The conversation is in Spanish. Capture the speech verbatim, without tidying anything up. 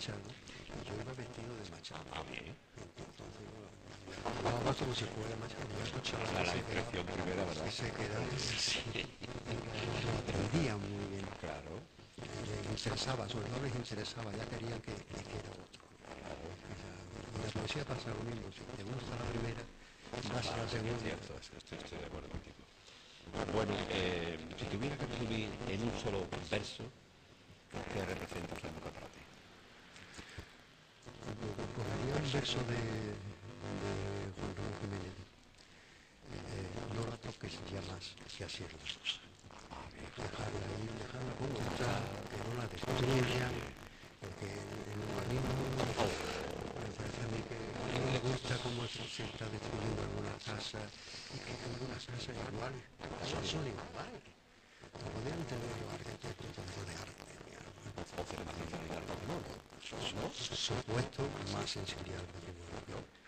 Machado y yo iba vestido de Machado. Ah, bien. Entonces, bueno, hablaba como si fuera Machado. Yo escuchaba Esa que es la se quedaba, impresión primera, que ¿verdad? se quedaba así, Sí, lo aprendían muy bien. claro, Les interesaba, sobre todo les interesaba, ya querían que dijera otro. claro. Y la poesía pasa lo mismo, si te gusta la primera, vas a la Totalmente segunda. cierto, estoy, estoy de acuerdo contigo. Bueno, eh, si tuviera que resumir en un solo verso, ¿qué representa flamenco para ti? Cogería un verso de, de Juan Ramón Jiménez. Eh, no la toques ya más, que así es la cosa. Ah, bien. Dejarla ir, dejarla como está, que no la destruyan, porque el urbanismo me parece a mí que no me gusta cómo se se está destruyendo algunas casas y que algunas casas iguales no son iguales. No podrían tener los arquitectos tanto de arte, mi alma. O tener más sensibilidad al patrimonio, ¿no? Supuesto más sensibilidad al patrimonio.